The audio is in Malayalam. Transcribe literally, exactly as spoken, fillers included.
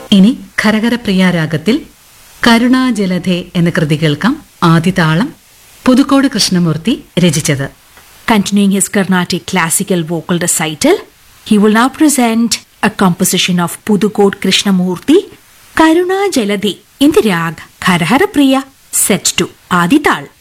ഇനി ഖരഖരപ്രിയ രാഗത്തിൽ കരുണാജലധേ എന്ന കൃതി കേൾക്കാം. ആദിതാളം പുതുക്കോട് കൃഷ്ണമൂർത്തി രചിച്ചത്. Continuing his Carnatic classical vocal recital, he will now present a composition of Pudukod Krishnamurti, Karuna Jalade, in the rag Kharahara Priya, set to Adi Tal.